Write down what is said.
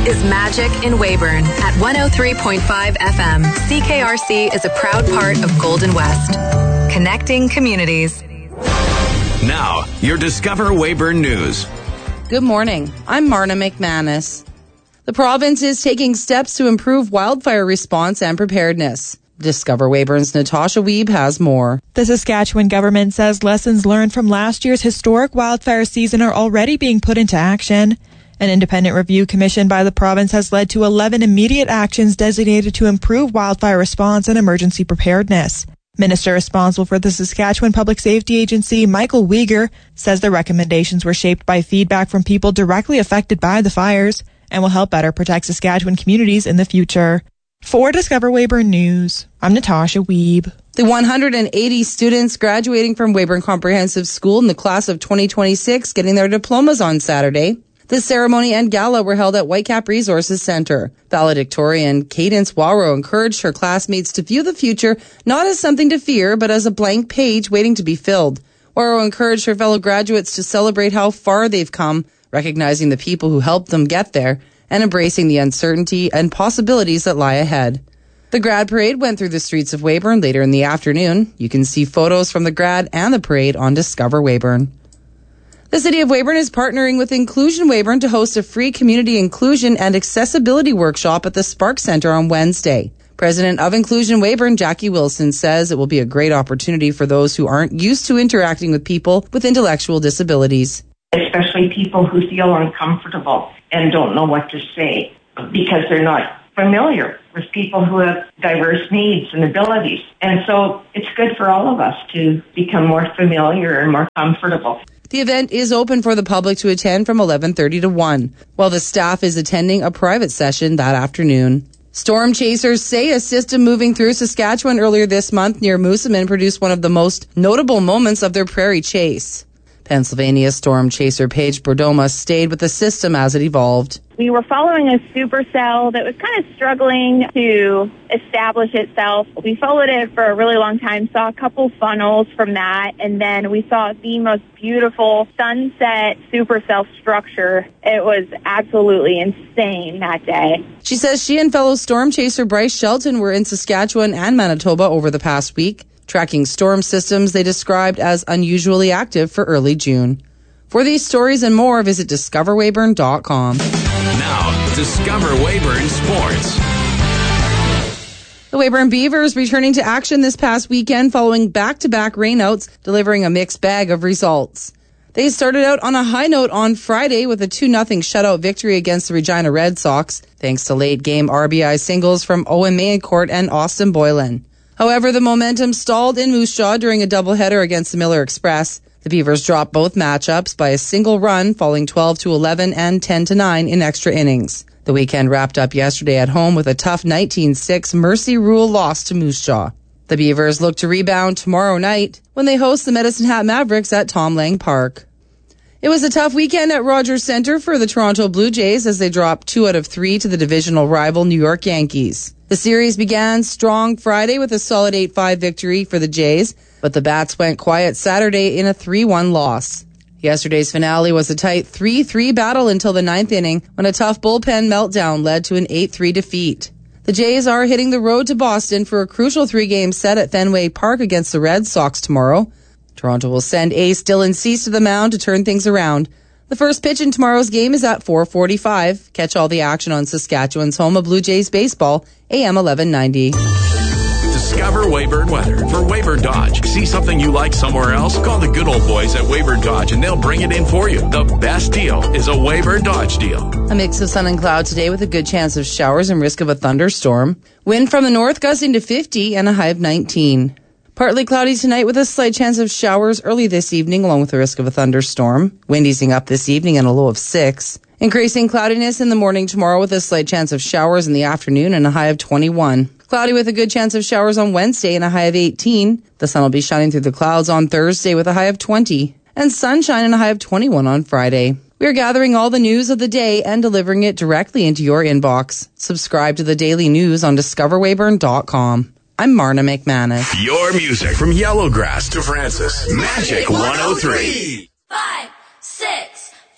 is Magic in Weyburn at 103.5 FM. CKRC is a proud part of Golden West. Connecting communities. Now, your Discover Weyburn News. Good morning. I'm Marna McManus. The province is taking steps to improve wildfire response and preparedness. Discover Weyburn's Natasha Wiebe has more. The Saskatchewan government says lessons learned from last year's historic wildfire season are already being put into action. An independent review commissioned by the province has led to 11 immediate actions designated to improve wildfire response and emergency preparedness. Minister responsible for the Saskatchewan Public Safety Agency, Michael Uyghur, says the recommendations were shaped by feedback from people directly affected by the fires and will help better protect Saskatchewan communities in the future. For Discover Weyburn News, I'm Natasha Wiebe. The 180 students graduating from Weyburn Comprehensive School in the class of 2026 getting their diplomas on Saturday. The ceremony and gala were held at Whitecap Resources Centre. Valedictorian Cadence Wawro encouraged her classmates to view the future not as something to fear, but as a blank page waiting to be filled. Wawro encouraged her fellow graduates to celebrate how far they've come, recognizing the people who helped them get there, and embracing the uncertainty and possibilities that lie ahead. The grad parade went through the streets of Weyburn later in the afternoon. You can see photos from the grad and the parade on Discover Weyburn. The City of Weyburn is partnering with Inclusion Weyburn to host a free community inclusion and accessibility workshop at the Spark Centre on Wednesday. President of Inclusion Weyburn, Jackie Wilson, says it will be a great opportunity for those who aren't used to interacting with people with intellectual disabilities. Especially people who feel uncomfortable and don't know what to say because they're not familiar with people who have diverse needs and abilities. And so it's good for all of us to become more familiar and more comfortable. The event is open for the public to attend from 11:30 to 1, while the staff is attending a private session that afternoon. Storm chasers say a system moving through Saskatchewan earlier this month near Moosomin produced one of the most notable moments of their prairie chase. Pennsylvania storm chaser Paige Brodoma stayed with the system as it evolved. We were following a supercell that was kind of struggling to establish itself. We followed it for a really long time, saw a couple funnels from that, and then we saw the most beautiful sunset supercell structure. It was absolutely insane that day. She says she and fellow storm chaser Bryce Shelton were in Saskatchewan and Manitoba over the past week, tracking storm systems they described as unusually active for early June. For these stories and more, visit discoverweyburn.com. Now, Discover Weyburn Sports. The Weyburn Beavers returning to action this past weekend following back-to-back rainouts, delivering a mixed bag of results. They started out on a high note on Friday with a 2-0 shutout victory against the Regina Red Sox, thanks to late-game RBI singles from Owen Mayencourt and Austin Boylan. However, the momentum stalled in Moose Jaw during a doubleheader against the Miller Express. The Beavers dropped both matchups by a single run, falling 12-11 and 10-9 in extra innings. The weekend wrapped up yesterday at home with a tough 19-6 Mercy Rule loss to Moose Jaw. The Beavers look to rebound tomorrow night when they host the Medicine Hat Mavericks at Tom Lang Park. It was a tough weekend at Rogers Centre for the Toronto Blue Jays as they dropped 2 out of 3 to the divisional rival New York Yankees. The series began strong Friday with a solid 8-5 victory for the Jays, but the Bats went quiet Saturday in a 3-1 loss. Yesterday's finale was a tight 3-3 battle until the 9th inning when a tough bullpen meltdown led to an 8-3 defeat. The Jays are hitting the road to Boston for a crucial 3-game set at Fenway Park against the Red Sox tomorrow. Toronto will send ace Dylan Cease to the mound to turn things around. The first pitch in tomorrow's game is at 4:45. Catch all the action on Saskatchewan's home of Blue Jays baseball, AM 1190. Discover Weyburn weather for Weyburn Dodge. See something you like somewhere else? Call the good old boys at Weyburn Dodge and they'll bring it in for you. The best deal is a Weyburn Dodge deal. A mix of sun and cloud today with a good chance of showers and risk of a thunderstorm. Wind from the north gusting to 50 and a high of 19. Partly cloudy tonight with a slight chance of showers early this evening along with the risk of a thunderstorm. Wind easing up this evening and a low of 6. Increasing cloudiness in the morning tomorrow with a slight chance of showers in the afternoon and a high of 21. Cloudy with a good chance of showers on Wednesday and a high of 18. The sun will be shining through the clouds on Thursday with a high of 20. And sunshine and a high of 21 on Friday. We are gathering all the news of the day and delivering it directly into your inbox. Subscribe to the daily news on discoverweyburn.com. I'm Marna McManus. Your music from Yellowgrass to Francis. Magic 103. 5.